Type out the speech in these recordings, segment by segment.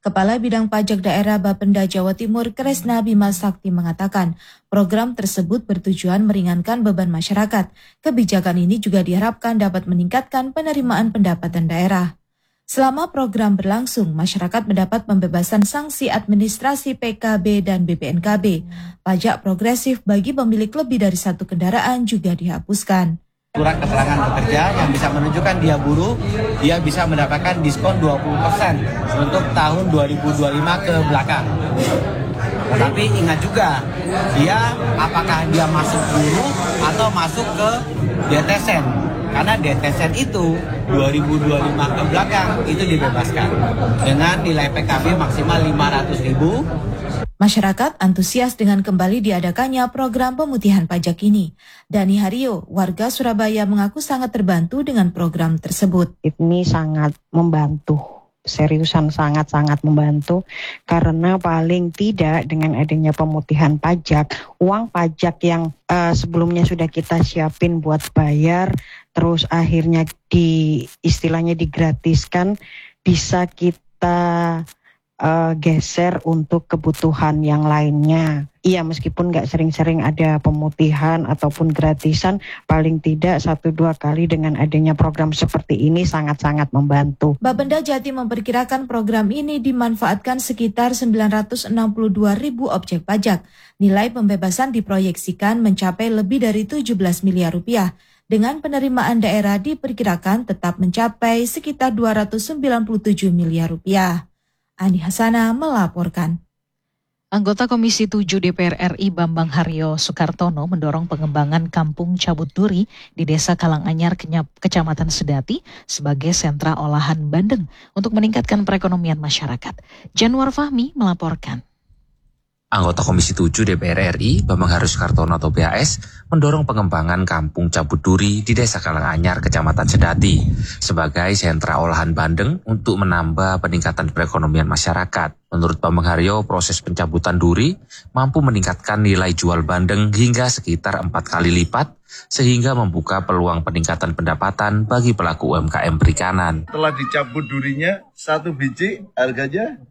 Kepala Bidang Pajak Daerah Bapenda Jawa Timur Kresna Bima Sakti mengatakan, program tersebut bertujuan meringankan beban masyarakat. Kebijakan ini juga diharapkan dapat meningkatkan penerimaan pendapatan daerah. Selama program berlangsung, masyarakat mendapat pembebasan sanksi administrasi PKB dan BPNKB. Pajak progresif bagi pemilik lebih dari satu kendaraan juga dihapuskan. Surat keterangan pekerja yang bisa menunjukkan dia buruh, dia bisa mendapatkan diskon 20% untuk tahun 2025 ke belakang. Tetapi ingat juga, apakah dia masuk buruh atau masuk ke DTSN. Karena DTSN itu 2025 ke belakang itu dibebaskan dengan nilai PKB maksimal 500.000. Masyarakat antusias dengan kembali diadakannya program pemutihan pajak ini. Dani Hario, warga Surabaya mengaku sangat terbantu dengan program tersebut. Ini sangat membantu. Seriusan sangat-sangat membantu karena paling tidak dengan adanya pemutihan pajak, uang pajak yang sebelumnya sudah kita siapin buat bayar, terus akhirnya istilahnya digratiskan, bisa kita geser untuk kebutuhan yang lainnya. Iya, meskipun nggak sering-sering ada pemutihan ataupun gratisan, paling tidak 1-2 kali dengan adanya program seperti ini sangat-sangat membantu. Bapenda Jatim memperkirakan program ini dimanfaatkan sekitar 962.000 objek pajak. Nilai pembebasan diproyeksikan mencapai lebih dari 17 miliar rupiah. Dengan penerimaan daerah diperkirakan tetap mencapai sekitar 297 miliar rupiah. Ani Hasana melaporkan. Anggota Komisi 7 DPR RI Bambang Haryo Soekartono mendorong pengembangan Kampung Cabut Duri di Desa Kalanganyar, Kecamatan Sedati sebagai sentra olahan bandeng untuk meningkatkan perekonomian masyarakat. Januar Fahmi melaporkan. Anggota Komisi 7 DPR RI, Bambang Haryo Soekartono atau BHS, mendorong pengembangan Kampung Cabut Duri di Desa Kalanganyar, Kecamatan Sedati, sebagai sentra olahan bandeng untuk menambah peningkatan perekonomian masyarakat. Menurut Bambang Haryo, proses pencabutan duri mampu meningkatkan nilai jual bandeng hingga sekitar 4 kali lipat, sehingga membuka peluang peningkatan pendapatan bagi pelaku UMKM perikanan. Setelah dicabut durinya, 1 biji harganya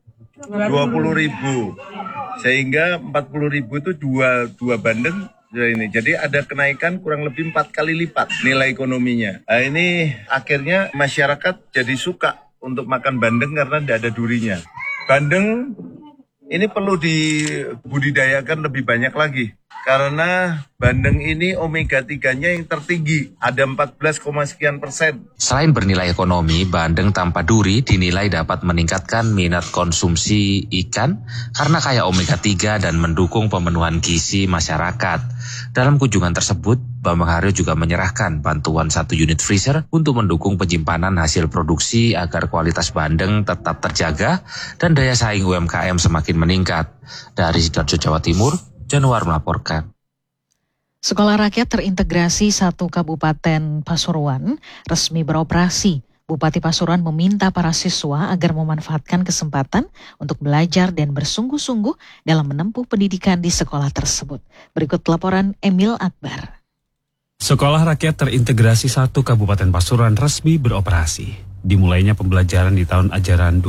20.000. Sehingga 40.000 itu dua bandeng ini. Jadi ada kenaikan kurang lebih 4 kali lipat nilai ekonominya. Nah, ini akhirnya masyarakat jadi suka untuk makan bandeng karena tidak ada durinya. Bandeng ini perlu dibudidayakan lebih banyak lagi. Karena bandeng ini omega 3-nya yang tertinggi, ada 14,sekian%. Selain bernilai ekonomi, bandeng tanpa duri dinilai dapat meningkatkan minat konsumsi ikan karena kaya omega 3 dan mendukung pemenuhan gizi masyarakat. Dalam kunjungan tersebut, Bambang Haryo juga menyerahkan bantuan 1 unit freezer untuk mendukung penyimpanan hasil produksi agar kualitas bandeng tetap terjaga dan daya saing UMKM semakin meningkat. Dari Sidoarjo, Jawa Timur, Januar melaporkan. Sekolah rakyat terintegrasi 1 Kabupaten Pasuruan resmi beroperasi. Bupati Pasuruan meminta para siswa agar memanfaatkan kesempatan untuk belajar dan bersungguh-sungguh dalam menempuh pendidikan di sekolah tersebut. Berikut laporan Emil Akbar. Sekolah rakyat terintegrasi 1 Kabupaten Pasuruan resmi beroperasi. Dimulainya pembelajaran di tahun ajaran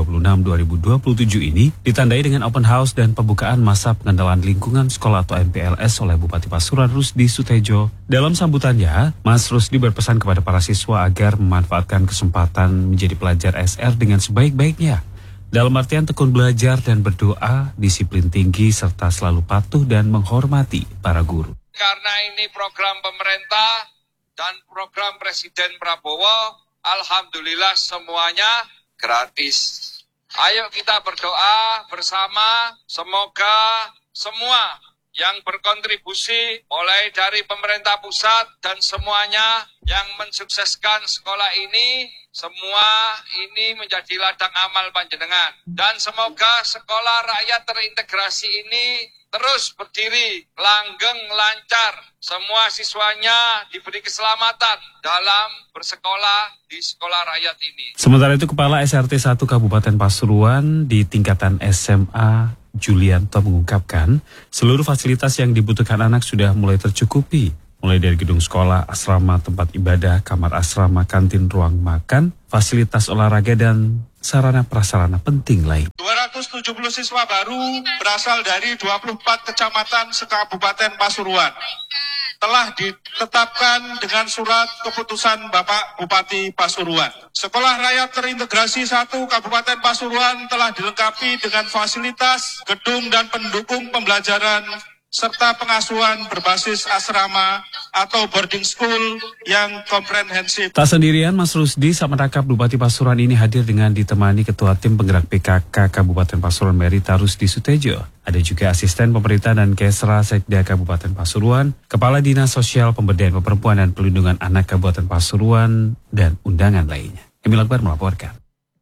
2026-2027 ini ditandai dengan open house dan pembukaan masa pengenalan lingkungan sekolah atau MPLS oleh Bupati Pasuruan Rusdi Sutejo. Dalam sambutannya, Mas Rusdi berpesan kepada para siswa agar memanfaatkan kesempatan menjadi pelajar SR dengan sebaik-baiknya. Dalam artian tekun belajar dan berdoa, disiplin tinggi serta selalu patuh dan menghormati para guru. Karena ini program pemerintah dan program Presiden Prabowo, alhamdulillah semuanya gratis. Ayo kita berdoa bersama, semoga semua yang berkontribusi mulai dari pemerintah pusat dan semuanya yang mensukseskan sekolah ini, semua ini menjadi ladang amal panjenengan. Dan semoga sekolah rakyat terintegrasi ini terus berdiri, langgeng, lancar. Semua siswanya diberi keselamatan dalam bersekolah di sekolah rakyat ini. Sementara itu, Kepala SRT 1 Kabupaten Pasuruan di tingkatan SMA Julianto mengungkapkan, seluruh fasilitas yang dibutuhkan anak sudah mulai tercukupi. Mulai dari gedung sekolah, asrama, tempat ibadah, kamar asrama, kantin, ruang makan, fasilitas olahraga, dan sarana prasarana penting lain. siswa baru berasal dari 24 kecamatan se-Kabupaten Pasuruan telah ditetapkan dengan surat keputusan Bapak Bupati Pasuruan. Sekolah Rakyat Terintegrasi 1 Kabupaten Pasuruan telah dilengkapi dengan fasilitas, gedung dan pendukung pembelajaran serta pengasuhan berbasis asrama atau boarding school yang komprehensif. Tak sendirian, Mas Rusdi saat menangkap Bupati Pasuruan ini hadir dengan ditemani Ketua Tim Penggerak PKK Kabupaten Pasuruan Merita Rusdi Sutejo. Ada juga asisten pemerintah dan Kesra Sekda Kabupaten Pasuruan, Kepala Dinas Sosial Pemberdayaan Perempuan dan Pelindungan Anak Kabupaten Pasuruan, dan undangan lainnya. Emil Akbar melaporkan.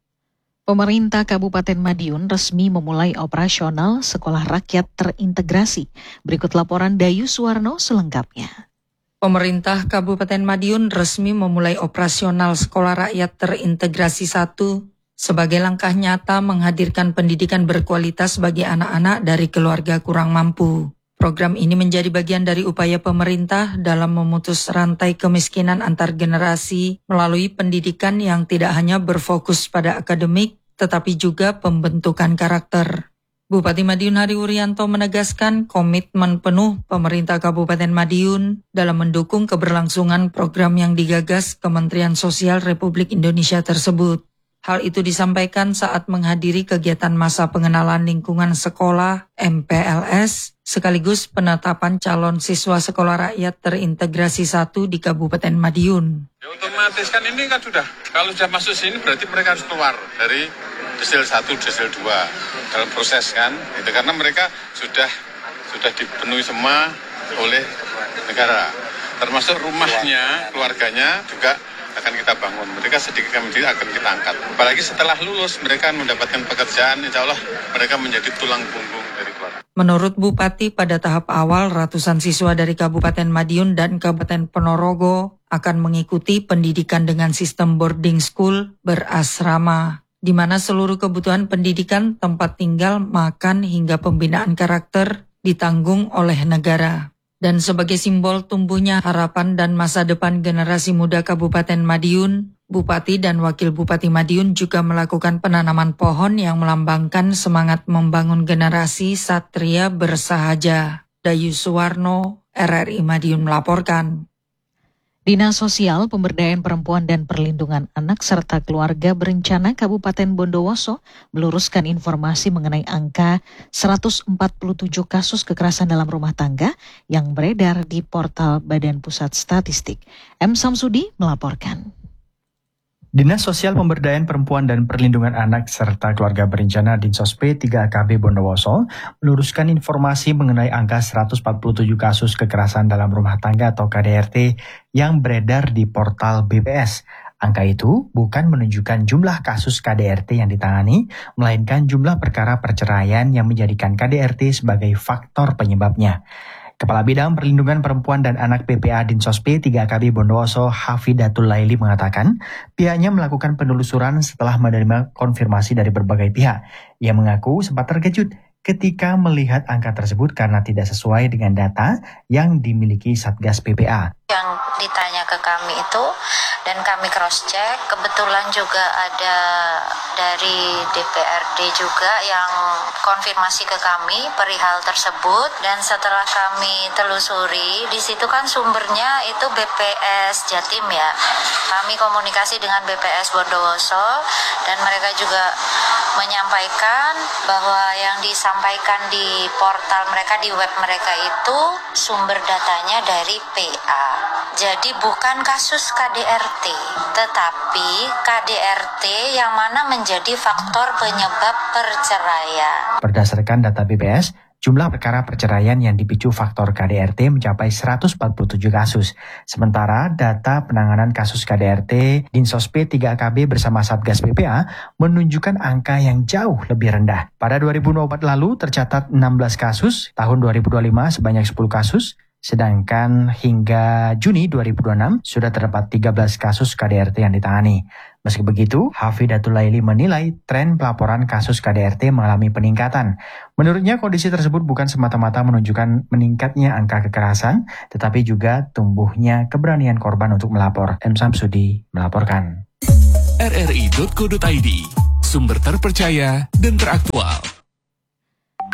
Pemerintah Kabupaten Madiun resmi memulai operasional Sekolah Rakyat Terintegrasi. Berikut laporan Dayu Suwarno selengkapnya. Pemerintah Kabupaten Madiun resmi memulai operasional Sekolah Rakyat Terintegrasi 1 sebagai langkah nyata menghadirkan pendidikan berkualitas bagi anak-anak dari keluarga kurang mampu. Program ini menjadi bagian dari upaya pemerintah dalam memutus rantai kemiskinan antar generasi melalui pendidikan yang tidak hanya berfokus pada akademik, tetapi juga pembentukan karakter. Bupati Madiun Hari Wuryanto menegaskan komitmen penuh pemerintah Kabupaten Madiun dalam mendukung keberlangsungan program yang digagas Kementerian Sosial Republik Indonesia tersebut. Hal itu disampaikan saat menghadiri kegiatan masa pengenalan lingkungan sekolah MPLS sekaligus penetapan calon siswa Sekolah Rakyat Terintegrasi 1 di Kabupaten Madiun. Ya, otomatis kan ini kan kalau sudah masuk sini berarti mereka harus keluar dari desil 1, desil 2 dalam proses kan, itu karena mereka sudah dipenuhi semua oleh negara, termasuk rumahnya, keluarganya juga akan kita bangun. Mereka sedikit demi sedikit akan kita angkat. Apalagi setelah lulus mereka mendapatkan pekerjaan, insya Allah mereka menjadi tulang punggung dari keluarga. Menurut Bupati, pada tahap awal ratusan siswa dari Kabupaten Madiun dan Kabupaten Ponorogo akan mengikuti pendidikan dengan sistem boarding school berasrama, di mana seluruh kebutuhan pendidikan, tempat tinggal, makan, hingga pembinaan karakter ditanggung oleh negara. Dan sebagai simbol tumbuhnya harapan dan masa depan generasi muda Kabupaten Madiun, Bupati dan Wakil Bupati Madiun juga melakukan penanaman pohon yang melambangkan semangat membangun generasi satria bersahaja. Dayu Suwarno, RRI Madiun melaporkan. Dinas Sosial Pemberdayaan Perempuan dan Perlindungan Anak serta Keluarga Berencana Kabupaten Bondowoso meluruskan informasi mengenai angka 147 kasus kekerasan dalam rumah tangga yang beredar di portal Badan Pusat Statistik. M. Samsudi melaporkan. Dinas Sosial Pemberdayaan Perempuan dan Perlindungan Anak serta Keluarga Berencana Dinsosp 3AKB Bondowoso meluruskan informasi mengenai angka 147 kasus kekerasan dalam rumah tangga atau KDRT yang beredar di portal BPS. Angka itu bukan menunjukkan jumlah kasus KDRT yang ditangani, melainkan jumlah perkara perceraian yang menjadikan KDRT sebagai faktor penyebabnya. Kepala Bidang Perlindungan Perempuan dan Anak PPA Dinsosp 3AKB Bondowoso Hafidatul Laili mengatakan pihaknya melakukan penelusuran setelah menerima konfirmasi dari berbagai pihak. Ia mengaku sempat terkejut ketika melihat angka tersebut karena tidak sesuai dengan data yang dimiliki Satgas PPA. Yang ditanya ke kami itu dan kami cross check, kebetulan juga ada dari DPRD juga yang konfirmasi ke kami perihal tersebut, dan setelah kami telusuri di situ kan sumbernya itu BPS Jatim ya. Kami komunikasi dengan BPS Bondowoso dan mereka juga menyampaikan bahwa yang disampaikan di portal mereka, di web mereka itu sumber datanya dari PA. Jadi bukan kasus KDRT, tetapi KDRT yang mana menjadi faktor penyebab perceraian. Berdasarkan data BPS, jumlah perkara perceraian yang dipicu faktor KDRT mencapai 147 kasus. Sementara data penanganan kasus KDRT Dinsosp 3AKB bersama Satgas PPA menunjukkan angka yang jauh lebih rendah. Pada 2024 lalu tercatat 16 kasus, tahun 2025 sebanyak 10 kasus, sedangkan hingga Juni 2026 sudah terdapat 13 kasus KDRT yang ditangani. Meski begitu, Hafidatul Laili menilai tren pelaporan kasus KDRT mengalami peningkatan. Menurutnya kondisi tersebut bukan semata-mata menunjukkan meningkatnya angka kekerasan, tetapi juga tumbuhnya keberanian korban untuk melapor. M. Samsudi melaporkan. RRI.co.id, sumber terpercaya dan teraktual.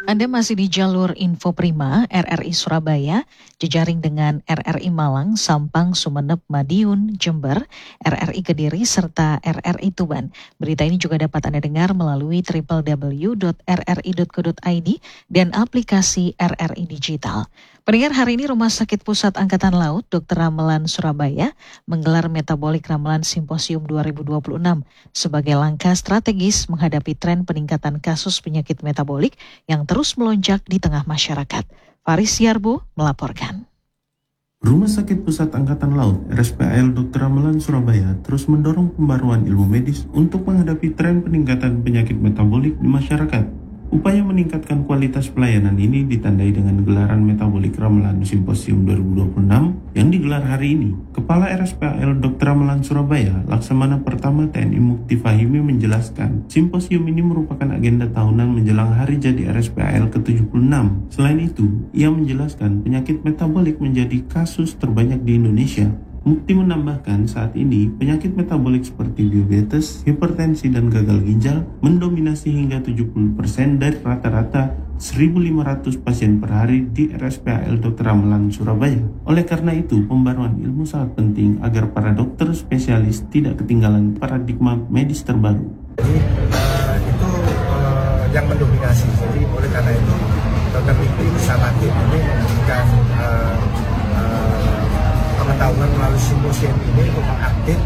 Anda masih di jalur Info Prima RRI Surabaya, jejaring dengan RRI Malang, Sampang, Sumeneb, Madiun, Jember, RRI Kediri, serta RRI Tuban. Berita ini juga dapat Anda dengar melalui www.rri.co.id dan aplikasi RRI Digital. Pendengar, hari ini Rumah Sakit Pusat Angkatan Laut Dr. Ramelan Surabaya menggelar Metabolik Ramelan Simposium 2026 sebagai langkah strategis menghadapi tren peningkatan kasus penyakit metabolik yang terus melonjak di tengah masyarakat. Faris Yarbo melaporkan. Rumah Sakit Pusat Angkatan Laut RSPAL Dr. Ramelan Surabaya terus mendorong pembaruan ilmu medis untuk menghadapi tren peningkatan penyakit metabolik di masyarakat. Upaya meningkatkan kualitas pelayanan ini ditandai dengan gelaran Metabolik Ramelan Simposium 2026 yang digelar hari ini. Kepala RSPAL Dr. Ramelan Surabaya, Laksamana Pertama TNI Mukti Fahimi menjelaskan, simposium ini merupakan agenda tahunan menjelang hari jadi RSPAL ke-76. Selain itu, ia menjelaskan penyakit metabolik menjadi kasus terbanyak di Indonesia. Mukti menambahkan saat ini penyakit metabolik seperti diabetes, hipertensi, dan gagal ginjal mendominasi hingga 70% dari rata-rata 1.500 pasien per hari di RSPAL Dr. Ramelan Surabaya. Oleh karena itu, pembaruan ilmu sangat penting agar para dokter spesialis tidak ketinggalan paradigma medis terbaru. Jadi itu yang mendominasi. Jadi oleh karena itu, Dr. Mukti bersama tim ini memberikan pengetahuan melalui simposium ini untuk mengupdate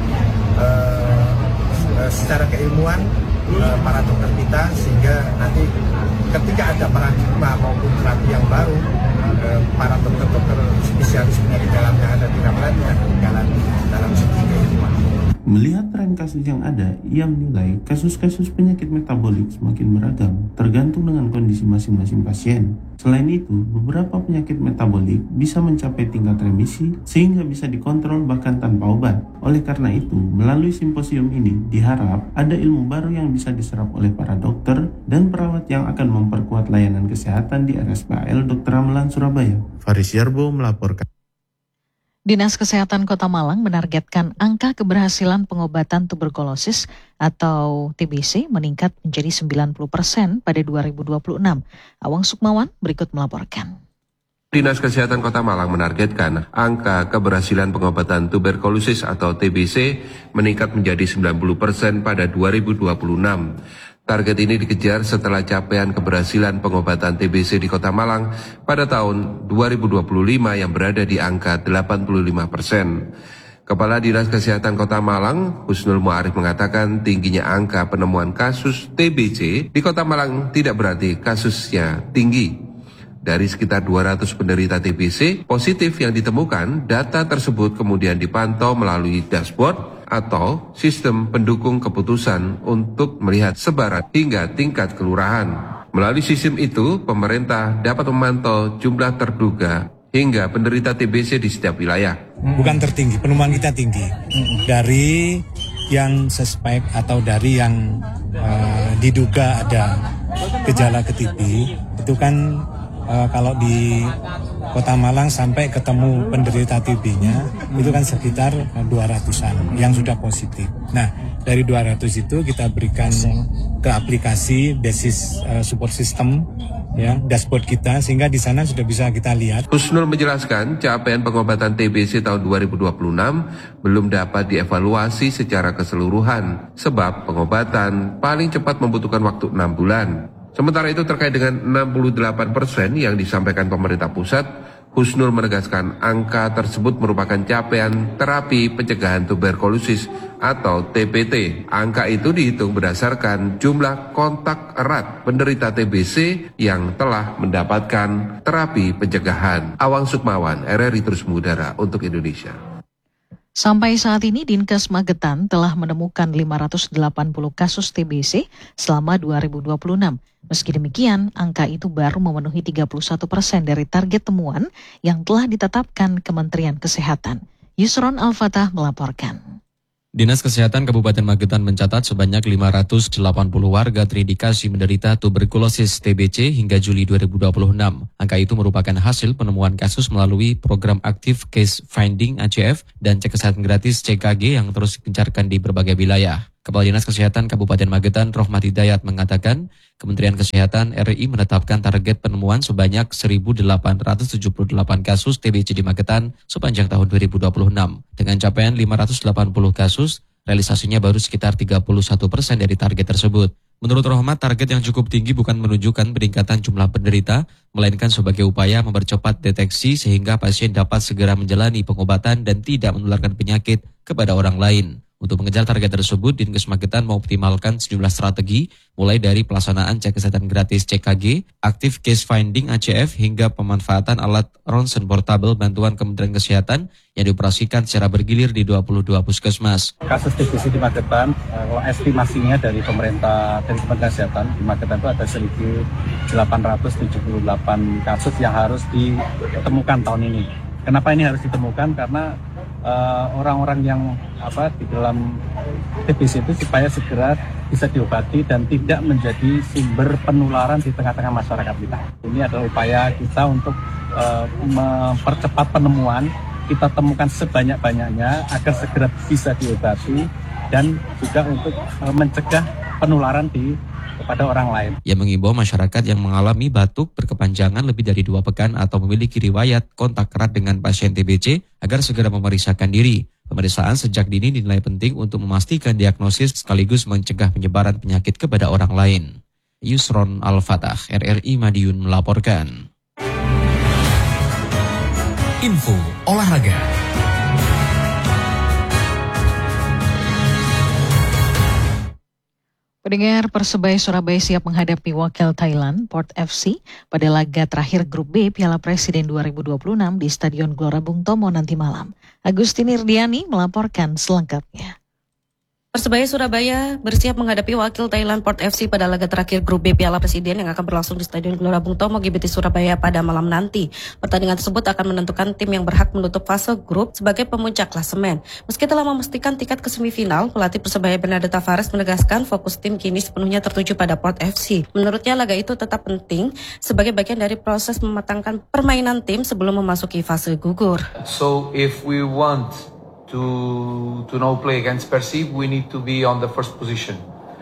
secara keilmuan para dokter kita, sehingga nanti ketika ada paradigma maupun terapi yang baru, para dokter-dokter spesialis penyakit dalam yang ada di Ramelan yang ketinggalan dalam segi keilmuan. Melihat tren kasus yang ada, ia menilai kasus-kasus penyakit metabolik semakin beragam, tergantung dengan kondisi masing-masing pasien. Selain itu, beberapa penyakit metabolik bisa mencapai tingkat remisi sehingga bisa dikontrol bahkan tanpa obat. Oleh karena itu, melalui simposium ini diharap ada ilmu baru yang bisa diserap oleh para dokter dan perawat yang akan memperkuat layanan kesehatan di RSPAL Dr. Ramelan Surabaya. Faris Yarbo melaporkan. Dinas Kesehatan Kota Malang menargetkan angka keberhasilan pengobatan tuberkulosis atau TBC meningkat menjadi 90% pada 2026. Awang Sukmawan berikut melaporkan. Dinas Kesehatan Kota Malang menargetkan angka keberhasilan pengobatan tuberkulosis atau TBC meningkat menjadi 90% pada 2026. Target ini dikejar setelah capaian keberhasilan pengobatan TBC di Kota Malang pada tahun 2025 yang berada di angka 85%. Kepala Dinas Kesehatan Kota Malang, Husnul Mu'arif mengatakan tingginya angka penemuan kasus TBC di Kota Malang tidak berarti kasusnya tinggi. Dari sekitar 200 penderita TBC positif yang ditemukan, data tersebut kemudian dipantau melalui dashboard atau sistem pendukung keputusan untuk melihat sebaran hingga tingkat kelurahan. Melalui sistem itu, pemerintah dapat memantau jumlah terduga hingga penderita TBC di setiap wilayah. Bukan tertinggi, penemuan kita tinggi. Dari yang suspek atau dari yang diduga ada gejala ke TB, itu kan kalau di Kota Malang sampai ketemu penderita TB-nya itu kan sekitar 200-an yang sudah positif. Nah, dari 200 itu kita berikan ke aplikasi basis support system ya, dashboard kita, sehingga di sana sudah bisa kita lihat. Husnul menjelaskan capaian pengobatan TBC tahun 2026 belum dapat dievaluasi secara keseluruhan sebab pengobatan paling cepat membutuhkan waktu 6 bulan. Sementara itu terkait dengan 68% yang disampaikan pemerintah pusat, Husnul menegaskan angka tersebut merupakan capaian terapi pencegahan tuberkulosis atau TPT. Angka itu dihitung berdasarkan jumlah kontak erat penderita TBC yang telah mendapatkan terapi pencegahan. Awang Sukmawan, RRI Terus Mengudara untuk Indonesia. Sampai saat ini Dinkes Magetan telah menemukan 580 kasus TBC selama 2026. Meski demikian, angka itu baru memenuhi 31% dari target temuan yang telah ditetapkan Kementerian Kesehatan. Yusron Al-Fatah melaporkan. Dinas Kesehatan Kabupaten Magetan mencatat sebanyak 580 warga terindikasi menderita tuberkulosis TBC hingga Juli 2026. Angka itu merupakan hasil penemuan kasus melalui program aktif Case Finding ACF dan cek kesehatan gratis CKG yang terus digencarkan di berbagai wilayah. Kepala Dinas Kesehatan Kabupaten Magetan, Rohmat Hidayat, mengatakan Kementerian Kesehatan RI menetapkan target penemuan sebanyak 1.878 kasus TBC di Magetan sepanjang tahun 2026. Dengan capaian 580 kasus, realisasinya baru sekitar 31% dari target tersebut. Menurut Rohmat, target yang cukup tinggi bukan menunjukkan peningkatan jumlah penderita, melainkan sebagai upaya mempercepat deteksi sehingga pasien dapat segera menjalani pengobatan dan tidak menularkan penyakit kepada orang lain. Untuk mengejar target tersebut, Dinkes Magetan mengoptimalkan sejumlah strategi, mulai dari pelaksanaan cek kesehatan gratis CKG, aktif case finding ACF, hingga pemanfaatan alat ronsen portable bantuan Kementerian Kesehatan yang dioperasikan secara bergilir di 22 puskesmas. Kasus TBC di Magetan, estimasinya dari pemerintah dan Kementerian Kesehatan di Magetan itu ada 1.878 kasus yang harus ditemukan tahun ini. Kenapa ini harus ditemukan? Karena orang-orang yang di dalam TBC itu supaya segera bisa diobati dan tidak menjadi sumber penularan di tengah-tengah masyarakat kita. Ini adalah upaya kita untuk mempercepat penemuan, kita temukan sebanyak-banyaknya agar segera bisa diobati dan juga untuk mencegah penularan kepada orang lain. Ia mengimbau masyarakat yang mengalami batuk berkepanjangan lebih dari 2 pekan atau memiliki riwayat kontak erat dengan pasien TBC agar segera memeriksakan diri. Pemeriksaan sejak dini dinilai penting untuk memastikan diagnosis sekaligus mencegah penyebaran penyakit kepada orang lain. Yusron Al-Fatah, RRI Madiun melaporkan. Info olahraga. Pendengar, Persebaya Surabaya siap menghadapi wakil Thailand, Port FC, pada laga terakhir Grup B Piala Presiden 2026 di Stadion Gelora Bung Tomo nanti malam. Agustin Irdiani melaporkan selengkapnya. Persebaya Surabaya bersiap menghadapi wakil Thailand Port FC pada laga terakhir Grup B Piala Presiden yang akan berlangsung di Stadion Gelora Bung Tomo GBT Surabaya pada malam nanti. Pertandingan tersebut akan menentukan tim yang berhak menutup fase grup sebagai pemuncak klasemen. Meski telah memastikan tiket ke semifinal, pelatih Persebaya Bernardo Tavares menegaskan fokus tim kini sepenuhnya tertuju pada Port FC. Menurutnya laga itu tetap penting sebagai bagian dari proses mematangkan permainan tim sebelum memasuki fase gugur. So if we want to now play against Persib, we need to be on the first position.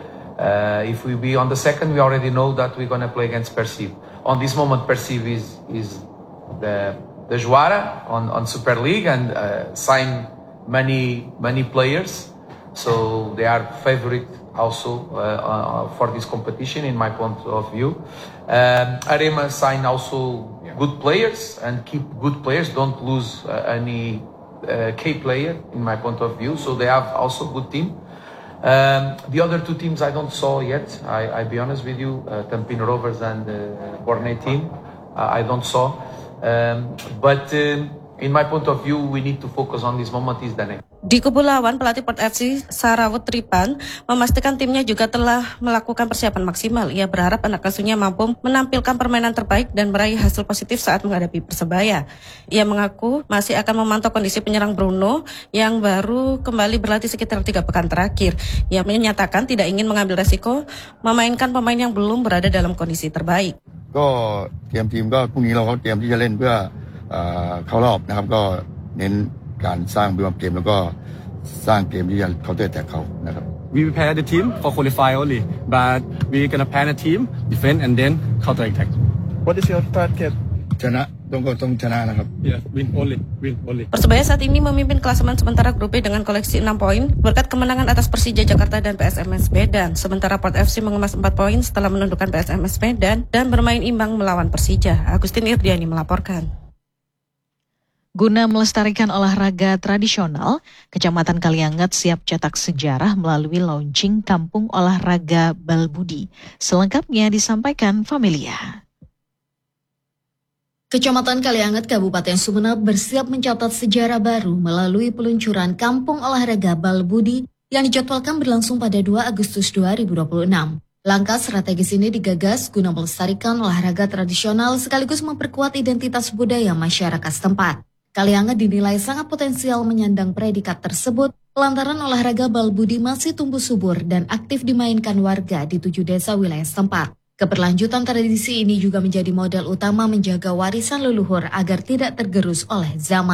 If we be on the second, we already know that we're going to play against Persib. On this moment, Persib is the Juara on Super League and sign many players, so they are favorite also for this competition in my point of view. Arema sign also good players and keep good players, don't lose any key player in my point of view, so they have also good team. The other two teams I don't saw yet, I be honest with you, Tampines Rovers and Borneo team, I don't saw, but in my point of view we need to focus on this moment is the next. Di kubu lawan, pelatih Port FC Sarawut Tripan memastikan timnya juga telah melakukan persiapan maksimal. Ia berharap anak asuhnya mampu menampilkan permainan terbaik dan meraih hasil positif saat menghadapi Persebaya. Ia mengaku masih akan memantau kondisi penyerang Bruno yang baru kembali berlatih sekitar 3 pekan terakhir. Ia menyatakan tidak ingin mengambil resiko memainkan pemain yang belum berada dalam kondisi terbaik. ก็เตรียมทีมก็พรุ่งนี้เราก็เตรียมที่จะเล่นเพื่อเข้ารอบนะครับก็เน้นการสร้างบอลเกมแล้วก็สร้างเกมที่จะเคาน์เตอร์แตกเขานะครับ We prepare the team for qualify only, but we gonna plan a team, defend and then counter attack. What is your target? ชนะต้องชนะนะครับ Yeah, win only. Persebaya saat ini memimpin klasemen sementara Grup B dengan koleksi 6 poin berkat kemenangan atas Persija Jakarta dan PSMS Medan. Sementara Port FC mengemas 4 poin setelah menundukkan PSMS Medan dan bermain imbang melawan Persija. Agustin Irdiani melaporkan. Guna melestarikan olahraga tradisional, Kecamatan Kalianget siap cetak sejarah melalui launching Kampung Olahraga Balbudi. Selengkapnya disampaikan Familia. Kecamatan Kalianget, Kabupaten Sumeneb bersiap mencatat sejarah baru melalui peluncuran Kampung Olahraga Balbudi yang dijadwalkan berlangsung pada 2 Agustus 2026. Langkah strategis ini digagas guna melestarikan olahraga tradisional sekaligus memperkuat identitas budaya masyarakat setempat. Kalianget dinilai sangat potensial menyandang predikat tersebut lantaran olahraga Balbudi masih tumbuh subur dan aktif dimainkan warga di 7 desa wilayah setempat. Keberlanjutan tradisi ini juga menjadi modal utama menjaga warisan leluhur agar tidak tergerus oleh zaman.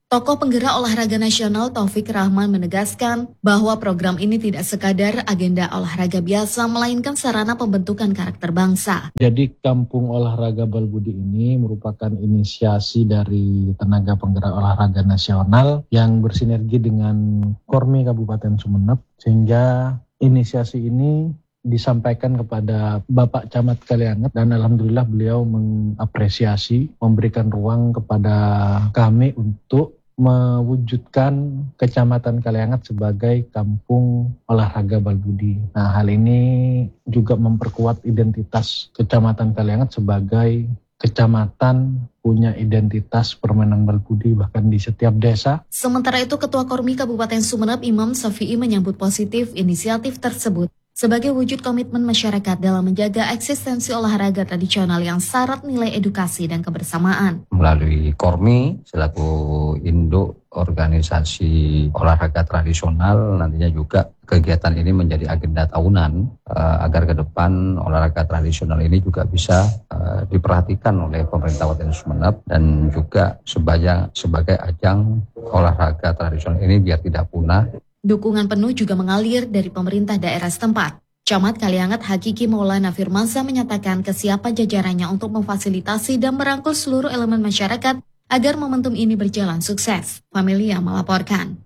Tokoh penggerak olahraga nasional Taufik Rahman menegaskan bahwa program ini tidak sekadar agenda olahraga biasa, melainkan sarana pembentukan karakter bangsa. Jadi Kampung Olahraga Balbudi ini merupakan inisiasi dari tenaga penggerak olahraga nasional yang bersinergi dengan Kormi Kabupaten Sumeneb, sehingga inisiasi ini disampaikan kepada Bapak Camat Kalianget dan alhamdulillah beliau mengapresiasi, memberikan ruang kepada kami untuk mewujudkan Kecamatan Kalianget sebagai Kampung Olahraga Balbudi. Nah, hal ini juga memperkuat identitas Kecamatan Kalianget sebagai kecamatan punya identitas permainan Balbudi bahkan di setiap desa. Sementara itu, Ketua Kormi Kabupaten Sumeneb Imam Syafi'i menyambut positif inisiatif tersebut sebagai wujud komitmen masyarakat dalam menjaga eksistensi olahraga tradisional yang syarat nilai edukasi dan kebersamaan. Melalui Kormi selaku induk organisasi olahraga tradisional, nantinya juga kegiatan ini menjadi agenda tahunan agar ke depan olahraga tradisional ini juga bisa diperhatikan oleh pemerintah Kabupaten Sumeneb dan juga sebagai ajang olahraga tradisional ini biar tidak punah. Dukungan penuh juga mengalir dari pemerintah daerah setempat. Camat Kalianget Hakiki Maulana Firmansyah menyatakan kesiapan jajarannya untuk memfasilitasi dan merangkul seluruh elemen masyarakat agar momentum ini berjalan sukses. Familia melaporkan.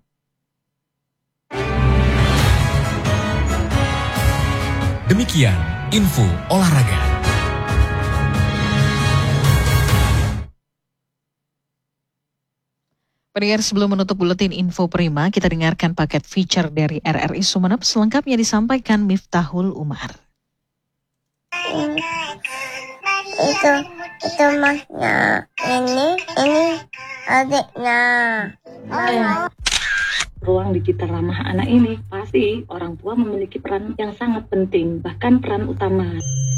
Demikian info olahraga. Pendengar, sebelum menutup buletin info prima, kita dengarkan paket feature dari RRI Sumeneb selengkapnya disampaikan Miftahul Umar. Itu masnya, ini adiknya. Ruang digital ramah anak ini pasti orang tua memiliki peran yang sangat penting, bahkan peran utama.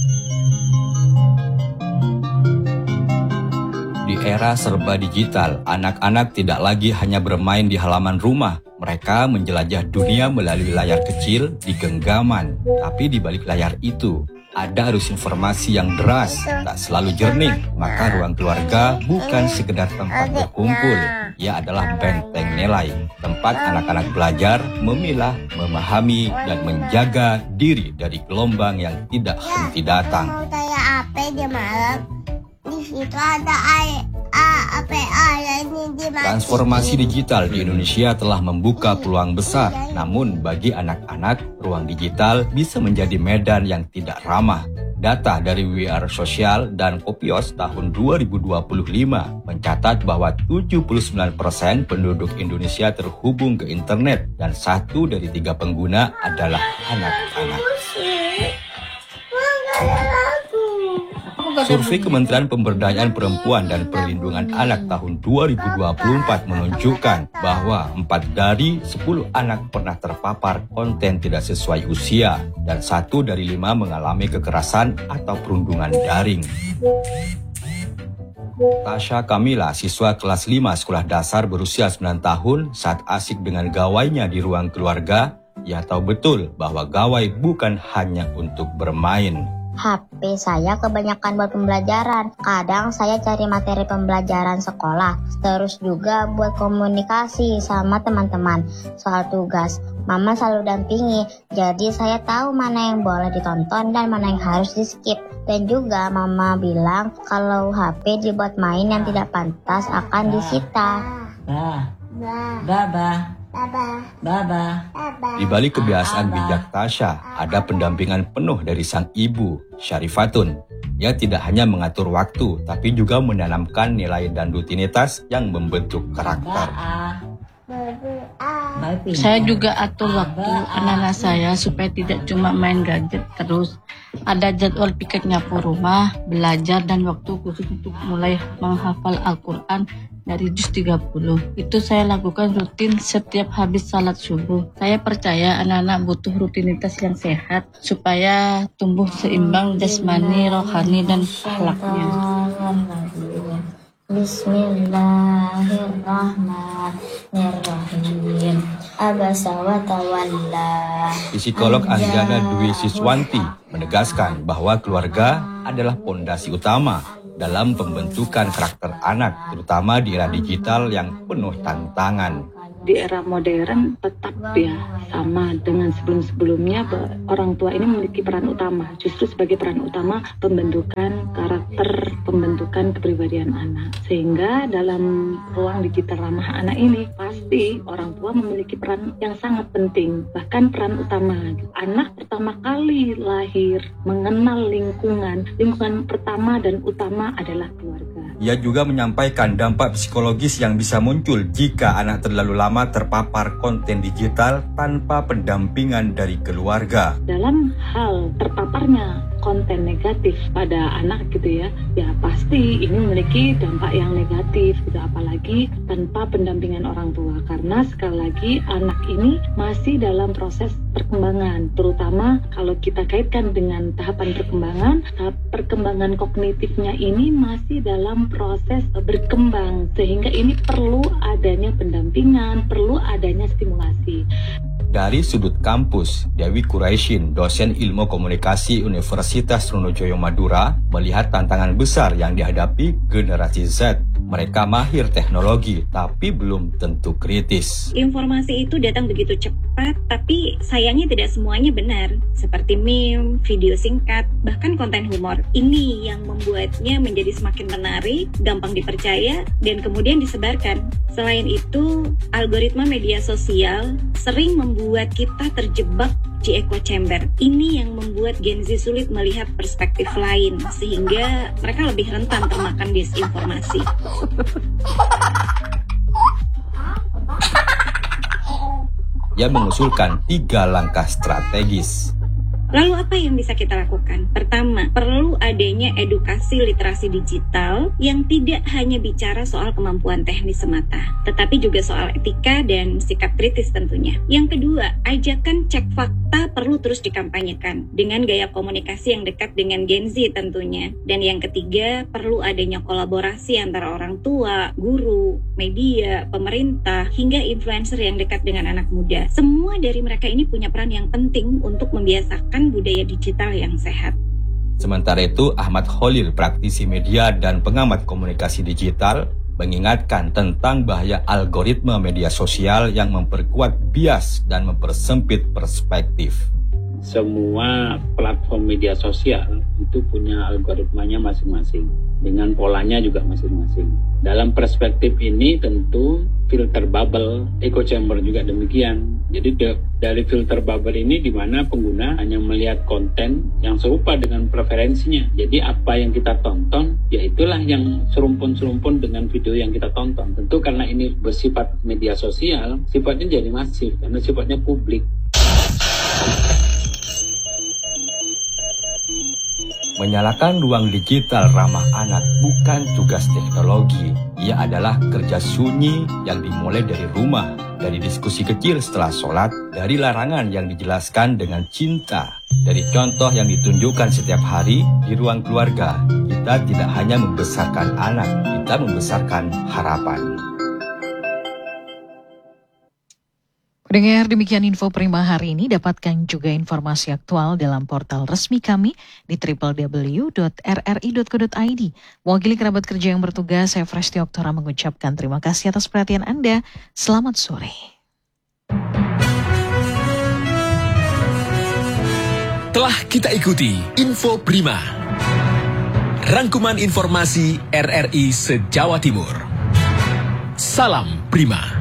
Di era serba digital, anak-anak tidak lagi hanya bermain di halaman rumah. Mereka menjelajah dunia melalui layar kecil di genggaman. Tapi di balik layar itu, ada arus informasi yang deras, tak selalu jernih. Maka ruang keluarga bukan sekedar tempat berkumpul. Ia adalah benteng nilai, tempat anak-anak belajar, memilah, memahami, dan menjaga diri dari gelombang yang tidak henti datang. Mau tanya apa di malam? Di situ ada Transformasi digital di Indonesia telah membuka peluang besar. Namun bagi anak-anak, ruang digital bisa menjadi medan yang tidak ramah. Data dari WR Sosial dan Kopios tahun 2025 mencatat bahwa 79% penduduk Indonesia terhubung ke internet dan 1 dari 3 pengguna adalah anak-anak. Survei Kementerian Pemberdayaan Perempuan dan Perlindungan Anak tahun 2024 menunjukkan bahwa 4 dari 10 anak pernah terpapar konten tidak sesuai usia dan 1 dari 5 mengalami kekerasan atau perundungan daring. Tasha Kamila, siswa kelas 5 sekolah dasar berusia 9 tahun, saat asik dengan gawainya di ruang keluarga, ia tahu betul bahwa gawai bukan hanya untuk bermain. HP saya kebanyakan buat pembelajaran. Kadang saya cari materi pembelajaran sekolah. Terus juga buat komunikasi sama teman-teman soal tugas. Mama selalu dampingi, jadi saya tahu mana yang boleh ditonton dan mana yang harus di-skip. Dan juga mama bilang kalau HP dibuat main yang tidak pantas akan disita. Di balik kebiasaan bijak Tasha, ada pendampingan penuh dari sang ibu, Syarifatun. Ia tidak hanya mengatur waktu, tapi juga menanamkan nilai dan rutinitas yang membentuk karakter. Saya juga atur waktu anak-anak saya supaya tidak cuma main gadget terus. Ada jadwal piket nyapu rumah, belajar, dan waktu khusus untuk mulai menghafal Al-Quran dari juz 30. Itu saya lakukan rutin setiap habis salat subuh. Saya percaya anak-anak butuh rutinitas yang sehat supaya tumbuh seimbang jasmani, rohani, dan akhlaknya. Bismillahirrahmanirrahim. Abasa wa tawalla. Psikolog Anjana Dwi Siswanti menegaskan bahwa keluarga adalah pondasi utama. dalam pembentukan karakter anak, terutama di era digital yang penuh tantangan. Di era modern tetap ya sama dengan sebelum-sebelumnya, orang tua ini memiliki peran utama, justru sebagai peran utama pembentukan karakter, pembentukan kepribadian anak. Sehingga dalam ruang digital ramah anak ini pasti orang tua memiliki peran yang sangat penting, bahkan peran utama. Anak pertama kali lahir mengenal lingkungan pertama dan utama adalah keluarga. Ia juga menyampaikan dampak psikologis yang bisa muncul jika anak terlalu lama terpapar konten digital tanpa pendampingan dari keluarga. Dalam hal terpaparnya konten negatif pada anak gitu ya pasti ini memiliki dampak yang negatif gitu, apalagi tanpa pendampingan orang tua, karena sekali lagi anak ini masih dalam proses perkembangan, terutama kalau kita kaitkan dengan tahapan perkembangan, tahap perkembangan kognitifnya ini masih dalam proses berkembang, sehingga ini perlu adanya pendampingan, perlu adanya stimulasi. Dari sudut kampus, Dewi Quraisyin, dosen ilmu komunikasi Universitas Trunojoyo Madura, melihat tantangan besar yang dihadapi generasi Z. Mereka mahir teknologi, tapi belum tentu kritis. Informasi itu datang begitu cepat, tapi sayangnya tidak semuanya benar. Seperti meme, video singkat, bahkan konten humor. Ini yang membuatnya menjadi semakin menarik, gampang dipercaya, dan kemudian disebarkan. Selain itu, algoritma media sosial sering membuat kita terjebak di echo chamber. Ini yang membuat Gen Z sulit melihat perspektif lain, sehingga mereka lebih rentan termakan disinformasi. Ia mengusulkan 3 langkah strategis. Lalu apa yang bisa kita lakukan? Pertama, perlu adanya edukasi literasi digital yang tidak hanya bicara soal kemampuan teknis semata, tetapi juga soal etika dan sikap kritis tentunya. Yang kedua, ajakan cek fakta perlu terus dikampanyekan dengan gaya komunikasi yang dekat dengan Gen Z tentunya. Dan yang ketiga, perlu adanya kolaborasi antara orang tua, guru, media, pemerintah, hingga influencer yang dekat dengan anak muda. Semua dari mereka ini punya peran yang penting untuk membiasakan budaya digital yang sehat. Sementara itu, Ahmad Khalil, praktisi media dan pengamat komunikasi digital, mengingatkan tentang bahaya algoritma media sosial yang memperkuat bias dan mempersempit perspektif. Semua platform media sosial itu punya algoritmanya masing-masing, dengan polanya juga masing-masing. Dalam perspektif ini tentu filter bubble, echo chamber juga demikian. Jadi dari filter bubble ini di mana pengguna hanya melihat konten yang serupa dengan preferensinya. Jadi apa yang kita tonton, ya itulah yang serumpun-serumpun dengan video yang kita tonton. Tentu karena ini bersifat media sosial, sifatnya jadi masif karena sifatnya publik. Menyalakan ruang digital ramah anak bukan tugas teknologi. Ia adalah kerja sunyi yang dimulai dari rumah, dari diskusi kecil setelah sholat, dari larangan yang dijelaskan dengan cinta, dari contoh yang ditunjukkan setiap hari di ruang keluarga. Kita tidak hanya membesarkan anak, kita membesarkan harapan. Pendengar, demikian info Prima hari ini. Dapatkan juga informasi aktual dalam portal resmi kami di www.rri.co.id. Mewakili kerabat kerja yang bertugas, saya Fresti Oktora mengucapkan terima kasih atas perhatian Anda. Selamat sore. Telah kita ikuti Info Prima, rangkuman informasi RRI se-Jawa Timur. Salam Prima.